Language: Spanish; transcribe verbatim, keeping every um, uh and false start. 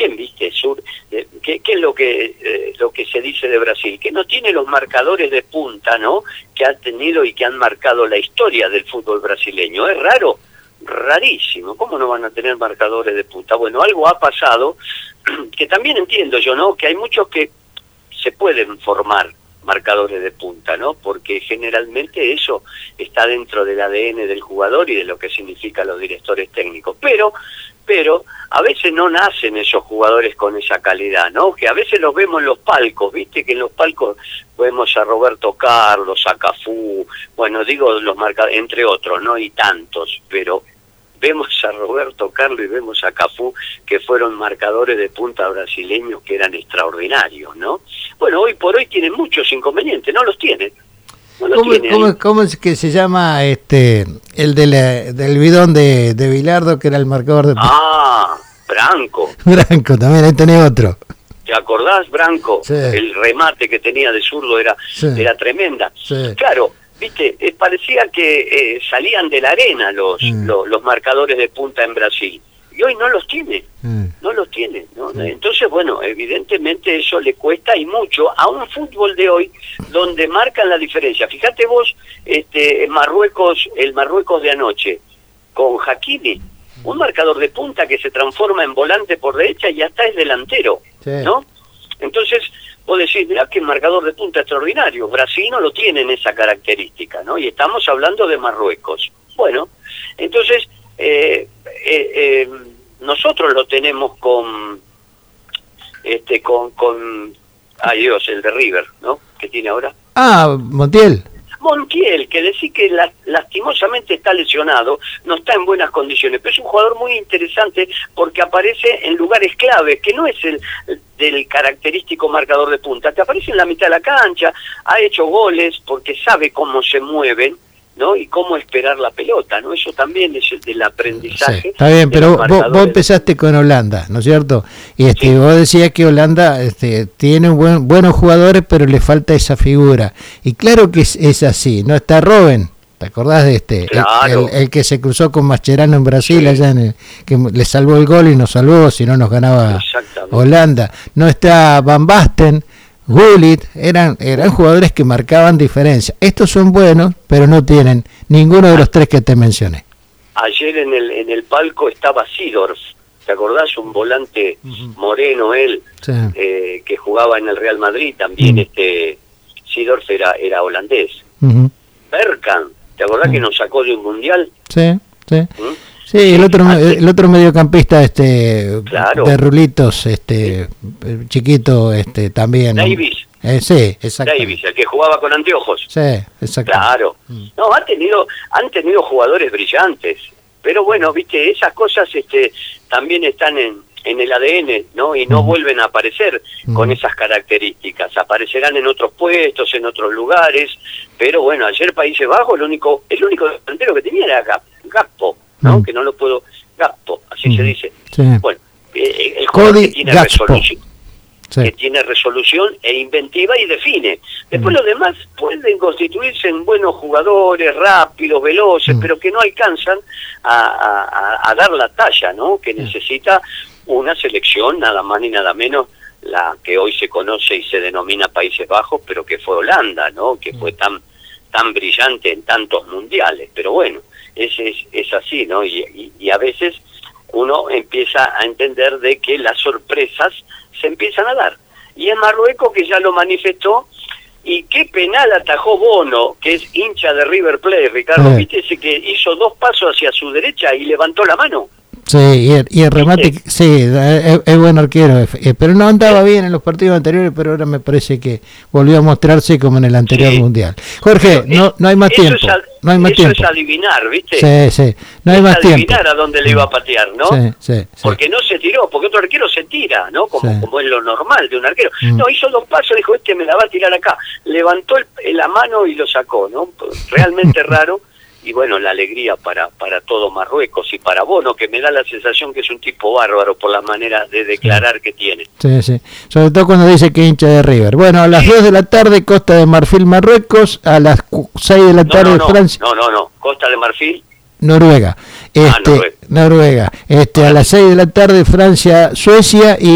también, viste, sur, eh, ¿qué, qué es lo que eh, lo que se dice de Brasil? Que no tiene los marcadores de punta, ¿no? Que ha tenido y que han marcado la historia del fútbol brasileño. Es raro, rarísimo. ¿Cómo no van a tener marcadores de punta? Bueno, algo ha pasado que también entiendo yo, ¿no? Que hay muchos que se pueden formar marcadores de punta, ¿no? Porque generalmente eso está dentro del A D N del jugador y de lo que significan los directores técnicos. Pero, pero a veces no nacen esos jugadores con esa calidad, ¿no? Que a veces los vemos en los palcos, ¿viste? Que en los palcos vemos a Roberto Carlos, a Cafú, bueno, digo los marcadores, entre otros, ¿no? Y tantos, pero vemos a Roberto Carlos y vemos a Cafú, que fueron marcadores de punta brasileños que eran extraordinarios, ¿no? Bueno, hoy por hoy tienen muchos inconvenientes, no los tienen. No los ¿Cómo, tienen ¿cómo, ¿Cómo es que se llama este el de la, del bidón de, de Bilardo, que era el marcador de punta? Ah, Branco. Branco, también, ahí tenés otro. ¿Te acordás, Branco? Sí. El remate que tenía de zurdo era, sí. era tremenda. Sí. Claro, viste, eh, parecía que eh, salían de la arena los, mm. los los marcadores de punta en Brasil. Y hoy no los tiene, mm. no los tiene, ¿no? Sí. Entonces, bueno, evidentemente eso le cuesta y mucho a un fútbol de hoy donde marcan la diferencia. Fíjate vos, este, en Marruecos, el Marruecos de anoche, con Hakimi, un marcador de punta que se transforma en volante por derecha y hasta es delantero, sí. ¿no? Entonces, vos decís, mirá qué marcador de punta extraordinario. Brasil no lo tiene en esa característica, ¿no? Y estamos hablando de Marruecos. Bueno, entonces, eh, eh, eh, nosotros lo tenemos con, este, con, con, ay Dios, el de River, ¿no? Que tiene ahora. Ah, Montiel. Montiel, que decir que la, lastimosamente está lesionado, no está en buenas condiciones, pero es un jugador muy interesante porque aparece en lugares claves, que no es el del característico marcador de punta, que aparece en la mitad de la cancha, ha hecho goles porque sabe cómo se mueven, ¿no? Y cómo esperar la pelota, ¿no? Eso también es el del aprendizaje. Sí, está bien, pero vos, vos empezaste con Holanda, ¿no es cierto? Y este, sí. Vos decías que Holanda este, tiene buen, buenos jugadores, pero le falta esa figura. Y claro que es, es así, ¿no? Está Robben, ¿te acordás de este? Claro. El, el, el que se cruzó con Mascherano en Brasil, sí. allá en el, que le salvó el gol y nos salvó, si no nos ganaba Holanda. No está Van Basten, Gullit, eran eran jugadores que marcaban diferencia. Estos son buenos, pero no tienen ninguno de los tres que te mencioné. Ayer en el en el palco estaba Seedorf, ¿te acordás? Un volante uh-huh. moreno él, sí. eh, que jugaba en el Real Madrid, también uh-huh. este Seedorf era, era holandés. Uh-huh. Bergkamp, ¿te acordás uh-huh. que nos sacó de un mundial? Sí, sí. ¿Mm? Sí, el otro el otro mediocampista este claro. de rulitos, este chiquito, este también. Davis. Eh, sí, exacto. Davis, el que jugaba con anteojos. Sí, exacto. Claro. Mm. No, han tenido han tenido jugadores brillantes, pero bueno, viste, esas cosas este también están en en el A D N, ¿no? Y no mm. vuelven a aparecer mm. con esas características. Aparecerán en otros puestos, en otros lugares, pero bueno, ayer Países Bajos el único el único delantero que tenía era Gakpo. ¿no? Mm. Que no lo puedo... Gakpo, así mm. se dice. Sí. Bueno, eh, el jugador que tiene resolución, sí. que tiene resolución e inventiva y define. Después mm. los demás pueden constituirse en buenos jugadores, rápidos, veloces, mm. pero que no alcanzan a, a, a dar la talla, ¿no? Que mm. necesita una selección, nada más ni nada menos, la que hoy se conoce y se denomina Países Bajos, pero que fue Holanda, ¿no? Que mm. fue tan, tan brillante en tantos mundiales. Pero bueno, Es, es, es así, ¿no? Y, y, y a veces uno empieza a entender de que las sorpresas se empiezan a dar. Y en Marruecos, que ya lo manifestó, y qué penal atajó Bono, que es hincha de River Plate, Ricardo, eh. ¿viste ese que hizo dos pasos hacia su derecha y levantó la mano? Sí, y el, y el remate, ¿sí? sí, es, es buen arquero, eh, pero no andaba bien en los partidos anteriores, pero ahora me parece que volvió a mostrarse como en el anterior sí. mundial. Jorge, pero no no hay más tiempo. Es, no hay más eso tiempo. es adivinar, ¿viste? Sí, sí, no hay es más tiempo. adivinar a dónde le iba a patear, ¿no? Sí, sí, sí. Porque no se tiró, porque otro arquero se tira, ¿no? Como, sí. como es lo normal de un arquero. Mm. No, hizo dos pasos, dijo, este me la va a tirar acá. Levantó el, la mano y lo sacó, ¿no? Realmente raro. Y bueno, la alegría para para todo Marruecos y para Bono, que me da la sensación que es un tipo bárbaro por la manera de declarar sí. que tiene. Sí, sí. Sobre todo cuando dice que hincha de River. Bueno, a las sí. dos de la tarde, Costa de Marfil, Marruecos. A las seis de la tarde, no, no, no. Francia. No, no, no. Costa de Marfil. Noruega. Este, ah, Noruega. Noruega. Este, a las seis de la tarde, Francia, Suecia. Y